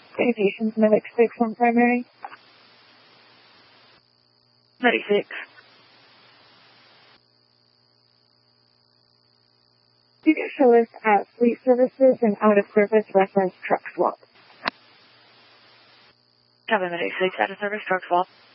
Citations, Medic 6 on primary. Medic 6. You can show us at fleet services and out of service reference truck swap. Copy, Medic 6, out of service truck swap.